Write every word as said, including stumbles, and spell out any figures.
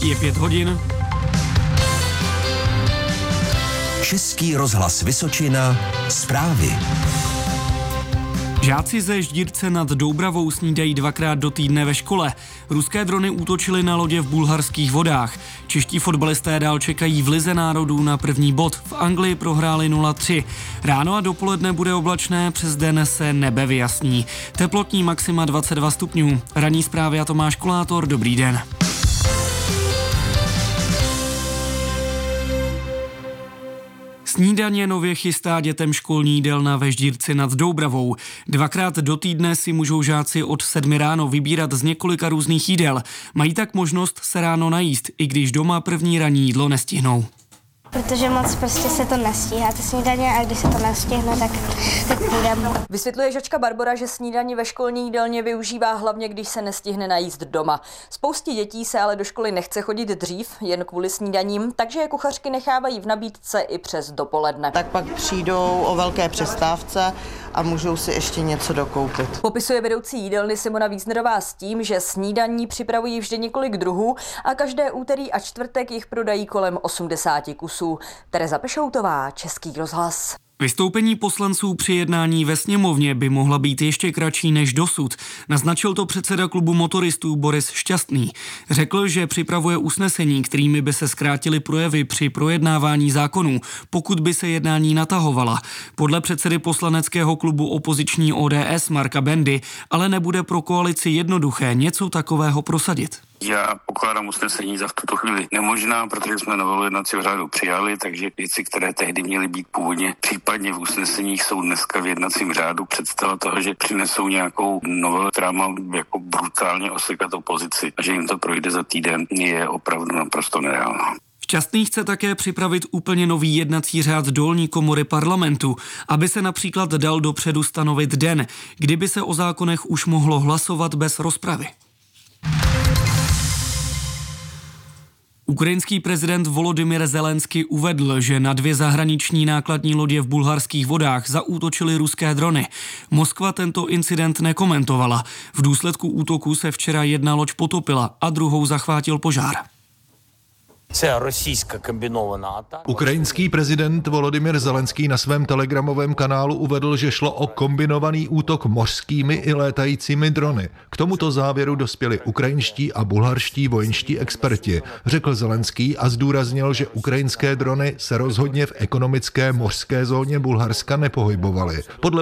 Je pět hodin. Český rozhlas Vysočina, zprávy. Žáci ze Ždírce nad Doubravou snídají dvakrát do týdne ve škole. Ruské drony útočily na lodě v bulharských vodách. Čeští fotbalisté dál čekají v Lize národů na první bod. V Anglii prohráli nula tři. Ráno a dopoledne bude oblačné, přes den se nebe vyjasní. Teplotní maxima dvacet dva stupňů. Ranní zprávy a Tomáš Kolátor, dobrý den. Snídaně nově chystá dětem školní jídelna ve Ždírci nad Doubravou. Dvakrát do týdne si můžou žáci od sedmi ráno vybírat z několika různých jídel. Mají tak možnost se ráno najíst, i když doma první ranní jídlo nestihnou. Protože moc prostě se to nestíhá, to snídaně, a když se to nestihne, tak, tak půjdeme. Vysvětluje žačka Barbora, že snídaní ve školní jídelně využívá hlavně, když se nestihne najíst doma. Spoustě dětí se ale do školy nechce chodit dřív, jen kvůli snídaním, takže je kuchařky nechávají v nabídce i přes dopoledne. Tak pak přijdou o velké přestávce a můžou si ještě něco dokoupit. Popisuje vedoucí jídelny Simona Víznerová s tím, že snídaní připravují vždy několik druhů a každé úterý a čtvrtek jich prodají kolem osmdesáti kusů. Tereza Pešoutová, Český rozhlas. Vystoupení poslanců při jednání ve sněmovně by mohla být ještě kratší než dosud. Naznačil to předseda klubu motoristů Boris Šťastný. Řekl, že připravuje usnesení, kterými by se zkrátily projevy při projednávání zákonů, pokud by se jednání natahovala. Podle předsedy poslaneckého klubu opoziční O D S Marka Bendy ale nebude pro koalici jednoduché něco takového prosadit. Já pokládám usnesení za v tuto chvíli nemožná, protože jsme novelu jednacího řádu přijali, takže věci, které tehdy měly být původně případně v usneseních, jsou dneska v jednacím řádu. Představa toho, že přinesou nějakou novelu, která má jako brutálně osekat opozici a že jim to projde za týden, je opravdu naprosto nereálná. Šťastný chce také připravit úplně nový jednací řád dolní komory parlamentu, aby se například dal dopředu stanovit den, kdyby se o zákonech už mohlo hlasovat bez rozpravy. Ukrajinský prezident Volodymyr Zelenský uvedl, že na dvě zahraniční nákladní lodě v bulharských vodách zaútočily ruské drony. Moskva tento incident nekomentovala. V důsledku útoku se včera jedna loď potopila a druhou zachvátil požár. Ukrajinský prezident Volodymyr Zelenský na svém telegramovém kanálu uvedl, že šlo o kombinovaný útok mořskými i létajícími drony. K tomuto závěru dospěli ukrajinští a bulharští vojenští experti, řekl Zelenský a zdůraznil, že ukrajinské drony se rozhodně v ekonomické mořské zóně Bulharska nepohybovaly. Podle